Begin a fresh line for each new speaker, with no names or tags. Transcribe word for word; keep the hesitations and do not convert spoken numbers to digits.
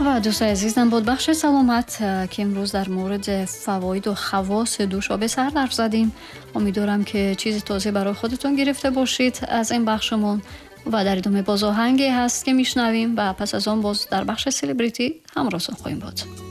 و دوستان عزیزم بود بخش سلامت که امروز در مورد فواید و خواص دوشابه سرد حرف زدیم. امیدوارم که چیز تازه برای خودتون گرفته باشید از این بخشمون و در ادامه باز آهنگی هست که میشنویم و پس از آن باز در بخش سلبریتی همراهتون خواهیم بود.